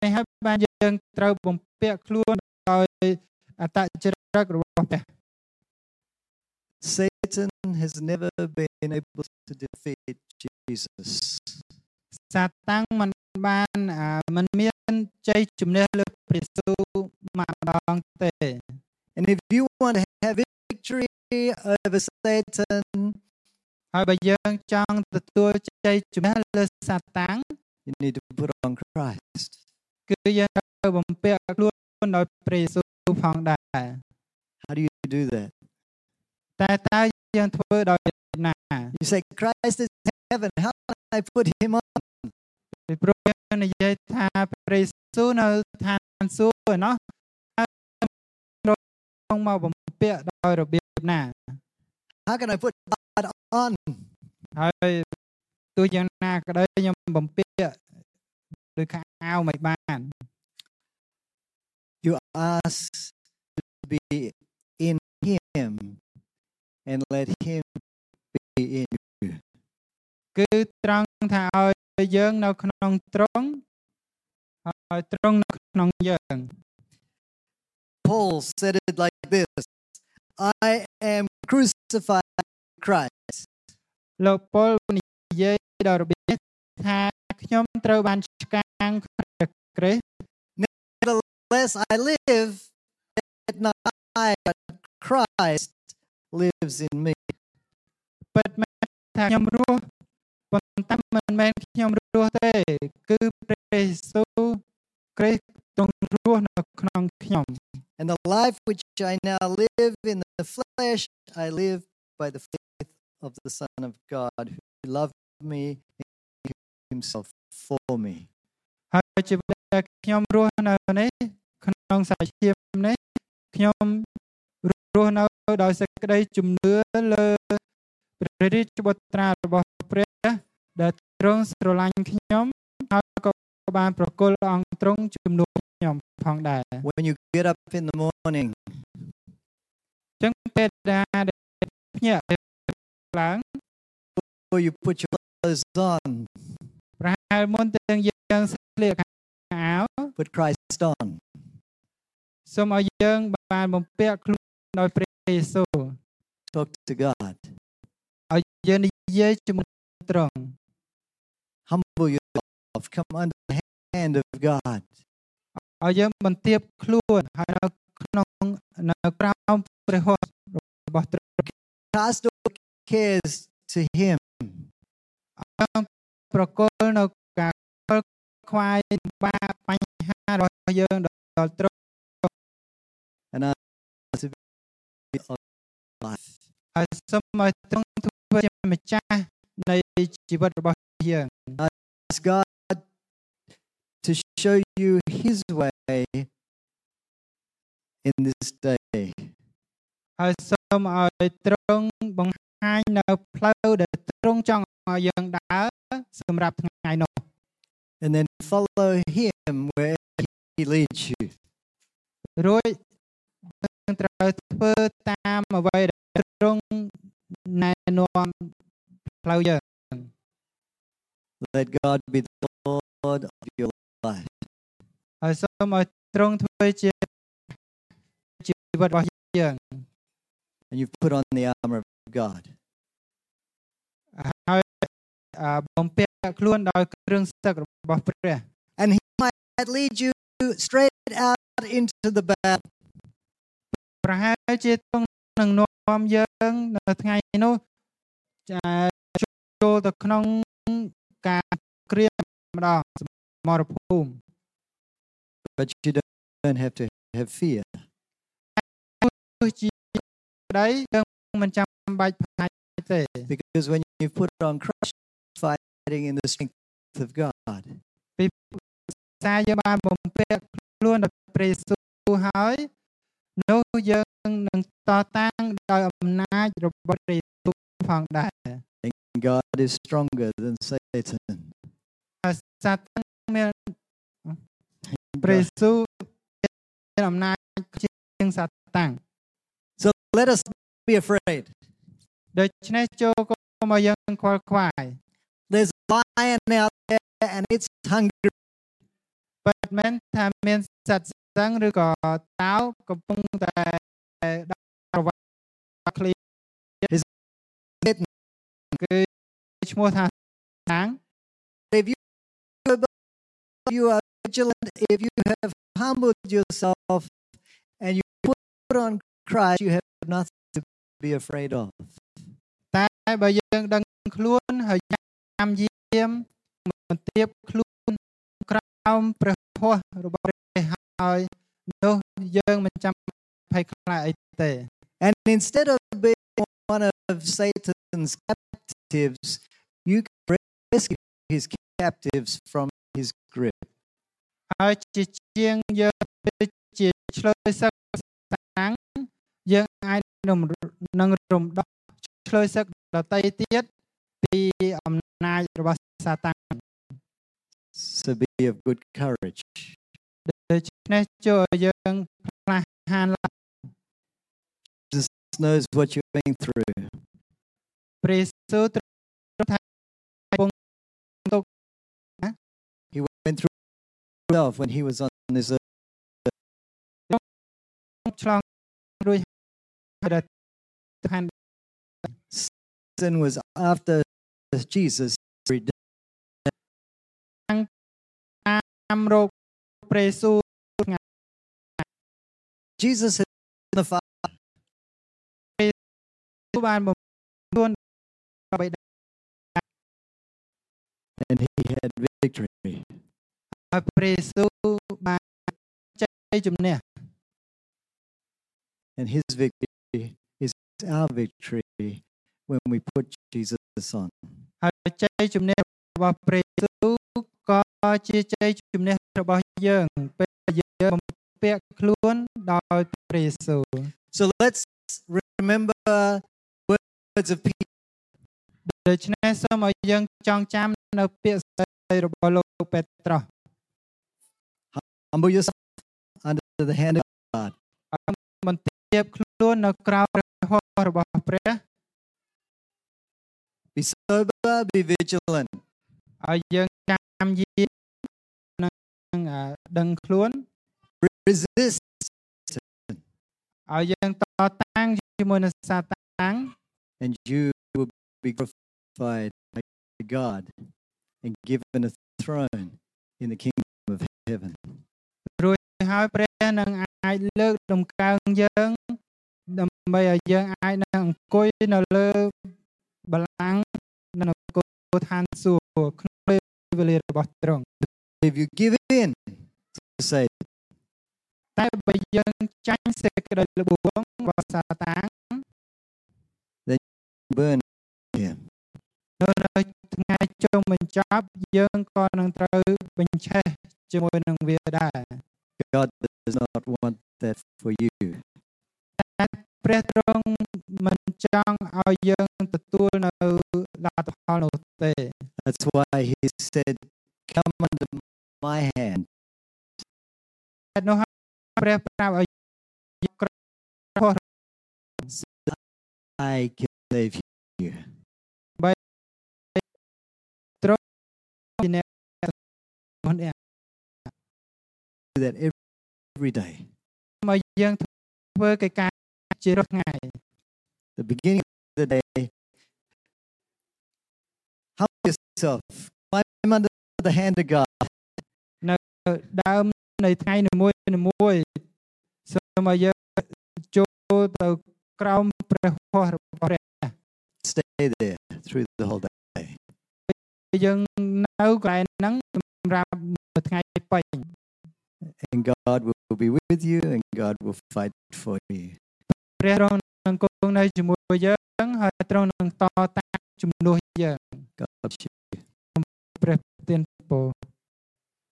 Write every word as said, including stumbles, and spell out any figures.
ហើយបានយើងត្រូវបំពាក់ខ្លួនដោយអត្តចរិតរបស់ព្រះ Satan has never been able to defeat Jesus. សាតាំងមិនបានមិនមានជ័យជំនះលើព្រះយេស៊ូវម្ដងទេ And if you want to have victory over Satan, ហើយបើយើងចង់ទទួលជ័យជំនះលើសាតាំង you need to put on Christ. គឺយើងត្រូវបំពាក់ខ្លួនដោយព្រះយេស៊ូវផងដែរ How do you do that? តែតើយើងធ្វើដោយណា You say Christ is in heaven. How can I put him on? ពីព្រោះយើងនិយាយថាព្រះយេស៊ូវនៅឋានសួគ៌ឯណោះត្រូវមកបំពាក់ដោយរបៀបណា How can I put God on? ហើយទោះយ៉ាងណាក៏ដោយខ្ញុំបំពាក់ដោយខោអាវមិនបាន You ask to be in him and let him be in you. គឺត្រង់ថាឲ្យយើងនៅក្នុងទ្រង់ហើយទ្រង់នៅក្នុងយើង Paul said it like this. I am crucified with Christ. លោកប៉ុលនិយាយដល់របៀបថាខ្ញុំត្រូវបានឆ្កាងព្រះគ្រីស្ទ Nevertheless I live, yet not I, but Christ lives in me. ពិតមែនថាខ្ញុំរស់ប៉ុន្តែមិនមែនខ្ញុំរស់ទេគឺព្រះយេស៊ូវគ្រីស្ទទ្រង់រស់នៅក្នុងខ្ញុំ And the life which I now live in the flesh, I live by the faith of the Son of God who loved me and gave himself for me. ហើយជីវិតដែលខ្ញុំរស់នៅនេះក្នុងសាច់ឈាមនេះខ្ញុំរស់នៅដោយសេចក្តីជំនឿលើព្រះរាជបុត្រារបស់ព្រះដែលទ្រង់ស្រឡាញ់ខ្ញុំហើយក៏បានប្រគល់អង្គទ្រង់ជំនួសខ្ញុំផងដែរ When you get up in the morning, ចឹងពេលដែលភ្ញាក់ឡើង before you put your clothes on, ប្រហែលមុនទាំងយើងស្លៀកខោអាវ put Christ on. សូមឲ្យយើងបានបំពាក់ខ្លួនដោយព្រះយេស៊ូវ Talk to God. ឲ្យយើងនិយាយជាមួយទ្រង់ Humble yourself. Come under the hand of God. ឲ្យយើងបន្ទាបខ្លួនហើយនៅក្នុងនៅក្រោមព្រះហស្ថរបស់ទ្រង់ Cast all cares to him. ប្រគល់នៅការខ្វាយបាបញ្ហារបស់យើងដល់ទ្រង់ And ask to be of life. ហើយសូមឲ្យទ្រង់ធ្វើជាម្ចាស់នៃជីវិតរបស់យើង Ask God to show you his way in this day. ហើយសូមឲ្យទ្រង់បង្ហាញនៅផ្លូវដែលទ្រង់ចង់ឲ្យយើងដើរសម្រាប់ថ្ងៃនោះ And then follow him wherever he leads you. រួចយើងត្រូវធ្វើតាមអ្វីដែលទ្រង់ណែនាំផ្លូវយើង Let God be the Lord of your life. ហើយសូមឲ្យទ្រង់ធ្វើជាជីវិតរបស់យើង And you put on the armor of God. ហើយបំពាក់ខ្លួនដោយគ្រឿងសឹករបស់ព្រះ And he might lead you straight out into the battle. ប្រហែលជាទ្រង់នឹងនាំយើងនៅថ្ងៃនោះចូលទៅក្នុងការគ្រាម្ដងសមរភូមិ But you don't have to have fear. ជាក្តីយើងមិនចាំបាច់ផ្លាច់ទេ Because when you put on Christ, fighting in the strength of God. ពីសារយើងបានបំពាក់ខ្លួនដោយព្រះយេស៊ូវហើយនោះយើងនឹងតតាំងដោយអំណាចរបស់ព្រះយេស៊ូវផងដែរ And God is stronger than Satan. ហើយសាតាំងមានព្រះយេស៊ូវមានអំណាចជាងសាតាំង So let us be afraid. ដូច្នេះចូលកុំឲ្យយើងខ្វល់ខ្វាយ There's a lion out there and it's hungry. ពិតមែនថាមានសត្វសឹងឬក៏តោកំពុងតែដាក់ប្រវត្តិឃ្លី His Satan. គឺឈ្មោះថាតាំង If you you are vigilant, if you have humbled yourself and you put on Christ, you have nothing to be afraid of. តែបើយើងដឹងខ្លួនហើយញ៉ាំយាមមិនទៀបខ្លួនក្រោមព្រះហស្ថរបស់ព្រះហើយនោះយើងមិនចាំភ័យខ្លាចអីទេ And instead of being one of Satan's captives, you can rescue his captives from his grip. ហើយជាជាងយើងជាឆ្លើយសឹកតាំងយើងអាចនឹងរំដោះឆ្លើយសឹកដតីទៀតពីអំណាចរបស់សាតាំង So be of good courage. ដូច្នេះជួយឲ្យយើងក្លាហានឡើង Jesus knows what you're going through. ព្រះយេស៊ូវទ្រង់ថាពងទុក He went through himself when he was on this earth. ឆ្លងរួចហើយឋាន Sin was after Jesus. តាមរោគព្រះយេស៊ូវ Jesus had the Father. បានបំខ្លួនបិតា And he had victory. ហើយព្រះយេស៊ូវបានជ័យជំនះ And his victory is our victory when we put Jesus on. ហើយជ័យជំនះរបស់ព្រះយេស៊ូវក៏ជាជ័យជំនះរបស់យើងពេលយើងបំពាក់ខ្លួនដោយព្រះយេស៊ូវ So let's remember words of peace. ដូច្នេះសូមឲ្យយើងចងចាំនៅពាក្យស្ដីរបស់លោកពេត្រុស Humble yourself under the hand of God. បន្ទាបខ្លួននៅក្រោមព្រះហស្ថរបស់ព្រះ Be sober, be vigilant. ឲ្យយើងចាំយាមនឹងដឹងខ្លួន Resist. ឲ្យយើងតតាំងជាមួយនឹងសាតាំង And you will be glorified by God and given a throne in the kingdom of heaven. រួចហើយព្រះនឹងអាចលើកដំកើងយើងដើម្បីឲ្យយើងអាចនឹងអង្គុយនៅលើបល្ល័ង្កនៅនគរឋានសួគ៌ក្នុងពេលវេលារបស់ទ្រង់ If you give in to Satan, តែបើយើងចាញ់សេចក្តីល្បួងរបស់សាតាំង burn him. នៅថ្ងៃចុងបញ្ចប់យើងក៏នឹងត្រូវបញ្ឆេះជាមួយនឹងវាដែរ God does not want that for you. តែព្រះទ្រង់មិនចង់ឲ្យយើងទទួលនៅលទ្ធផលនោះទេ That's why he said, come under my hand. តែនោះព្រះប្រាប់ឲ្យយកក្រោម I can save you. បីទ្រង់ជាអ្នកម្នាក់ Do that every day. មកយើងធ្វើកិច្ចការជារាល់ថ្ងៃ The beginning of the day, humble yourself. Climb under the hand of God. នៅដើមនៃថ្ងៃនីមួយនីមួយសូមឲ្យយើងចូលទៅក្រោមព្រះហស្ថរបស់ព្រះ Stay there through the whole day. យើងនៅកន្លែងហ្នឹងសម្រាប់មួយថ្ងៃពេញ And God will be with you and God will fight for you. ព្រះទ្រង់នឹងគង់នៅជាមួយយើងហើយទ្រង់នឹងតតាំងជំនួសយើង God bless you.